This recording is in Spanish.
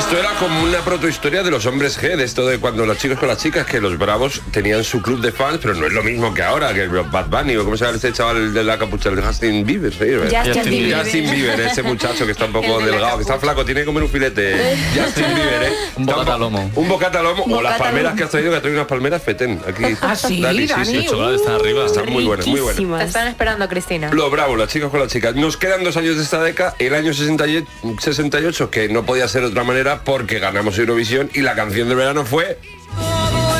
Esto era como una protohistoria de los hombres G, de esto de cuando los chicos con las chicas, que los bravos tenían su club de fans, pero no es lo mismo que ahora, que el Bad Bunny, o cómo se llama este chaval de la capucha, el Justin Bieber. ¿Sí? Justin Bieber, ese muchacho que está un poco delgado, que está flaco, tiene que comer un filete. Justin Bieber, ¿eh? Un bocata lomo. Un bocata lomo, o las palmeras que has traído, que ha traído unas palmeras fetén. Aquí. Ah, sí, Dani, Dani. Está arriba. Están muy buenas, muy buenas. Te están esperando, Cristina. Los bravos, las chicas con las chicas. Nos quedan 2 años de esta década, el año 68, que no podía ser de otra manera porque ganamos Eurovisión y la canción del verano fue